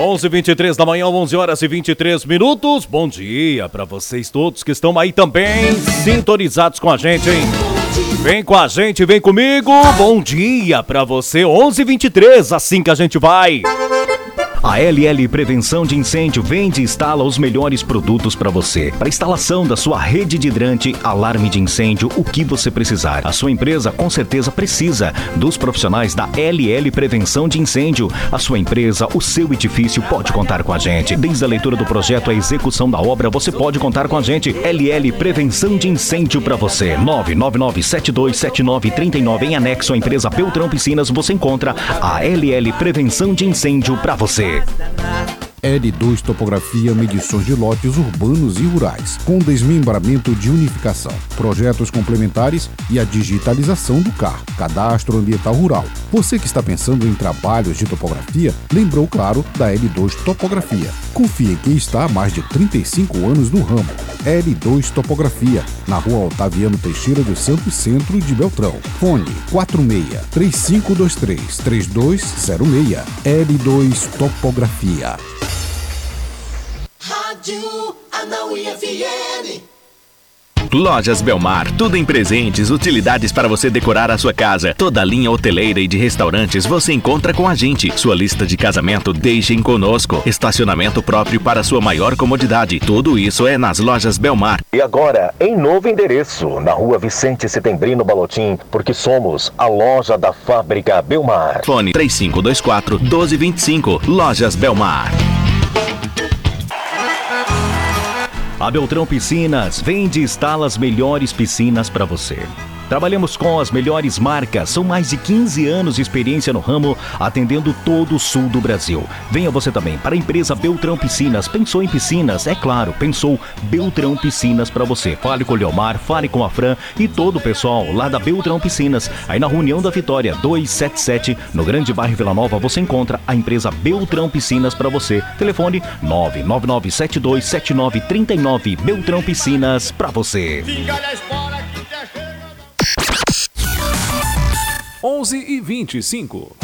11h23 da manhã, 11 horas e 23 minutos. Bom dia para vocês todos que estão aí também sintonizados com a gente, hein? Vem com a gente, vem comigo. Bom dia para você, 11h23, assim que a gente vai. A LL Prevenção de Incêndio vende e instala os melhores produtos para você. Para instalação da sua rede de hidrante, alarme de incêndio, o que você precisar. A sua empresa com certeza precisa dos profissionais da LL Prevenção de Incêndio. A sua empresa, o seu edifício pode contar com a gente. Desde a leitura do projeto à execução da obra, você pode contar com a gente. LL Prevenção de Incêndio para você. 999727939 em anexo à empresa Beltrão Piscinas, você encontra a LL Prevenção de Incêndio para você. L2 Topografia, medições de lotes urbanos e rurais, com desmembramento de unificação, projetos complementares e a digitalização do CAR, Cadastro Ambiental Rural. Você que está pensando em trabalhos de topografia, lembrou, claro, da L2 Topografia. Confie em quem está há mais de 35 anos no ramo. L2 Topografia, na Rua Otaviano Teixeira dos Santos, centro de Beltrão. Fone 46-3523-3206. L2 Topografia. Rádio Anauí FM. Lojas Belmar, tudo em presentes, utilidades para você decorar a sua casa. Toda a linha hoteleira e de restaurantes você encontra com a gente. Sua lista de casamento deixem conosco. Estacionamento próprio para sua maior comodidade. Tudo isso é nas Lojas Belmar. E agora, em novo endereço, na Rua Vicente Setembrino Balotim, porque somos a loja da Fábrica Belmar. Fone 3524-1225. Lojas Belmar. A Beltrão Piscinas vende e instala as melhores piscinas para você. Trabalhamos com as melhores marcas, são mais de 15 anos de experiência no ramo, atendendo todo o sul do Brasil. Venha você também para a empresa Beltrão Piscinas. Pensou em piscinas? É claro, pensou Beltrão Piscinas para você. Fale com o Leomar, fale com a Fran e todo o pessoal lá da Beltrão Piscinas. Aí na União da Vitória 277, no Grande Bairro Vila Nova, você encontra a empresa Beltrão Piscinas para você. Telefone 999727939. Beltrão Piscinas para você. 11h25.